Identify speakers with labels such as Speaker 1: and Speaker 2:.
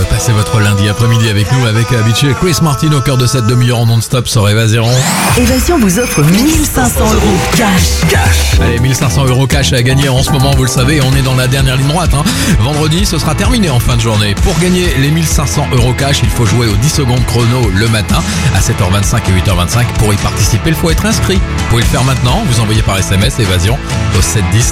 Speaker 1: passer votre lundi après-midi avec nous, avec Avicii et Chris Martin au cœur de cette demi-heure en non-stop sur Évasion.
Speaker 2: Évasion vous offre 1500 € cash.
Speaker 1: Allez, 1500 € cash à gagner en ce moment, vous le savez, on est dans la dernière ligne droite. Vendredi, ce sera terminé en fin de journée. Pour gagner les 1500 € cash, il faut jouer aux 10 secondes chrono le matin à 7h25 et 8h25. Pour y participer, il faut être inscrit. Vous pouvez le faire maintenant, vous envoyez par SMS Évasion au 710